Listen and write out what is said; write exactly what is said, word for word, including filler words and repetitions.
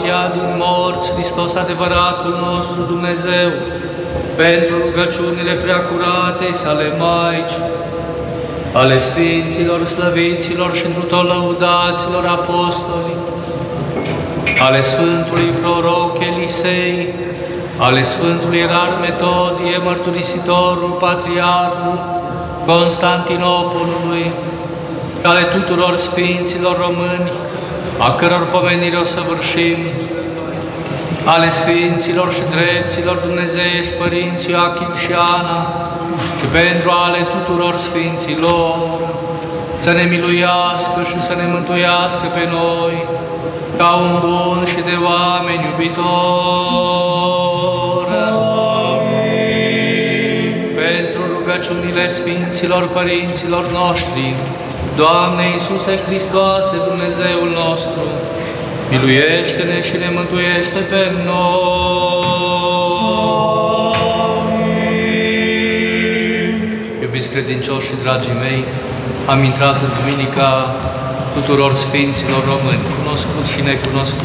înviat din morți, Hristos adevăratul nostru Dumnezeu, pentru rugăciunile preacuratei sale Maici, ale Sfinților, Slăviților și întru tot lăudaților apostoli, ale Sfântului Proroc Elisei, ale Sfântului Ierar Metodie, Mărturisitorul, Patriarhul Constantinopolului, ale tuturor Sfinților români, a căror pomenire o săvârșim, ale Sfinților și Drepților Dumnezeiești, Părinți Ioachim și Ana, și pentru ale tuturor Sfinților, să ne miluiască și să ne mântuiască pe noi, ca un bun și de oameni iubitor. Amin. Pentru rugăciunile Sfinților Părinților noștri, Doamne Iisuse Hristoase, Dumnezeul nostru, miluiește-ne și ne mântuiește pe noi. Iubiți credincioși și dragii mei, am intrat în Duminica tuturor Sfinților români, cunoscuți și necunoscuți.